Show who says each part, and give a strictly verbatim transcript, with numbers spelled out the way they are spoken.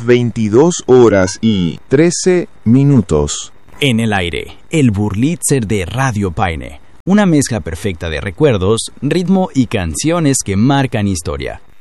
Speaker 1: las veintidós horas y trece minutos.
Speaker 2: En el aire, el Burlitzer de Radio Paine. Una mezcla perfecta de recuerdos, ritmo y canciones que marcan historia.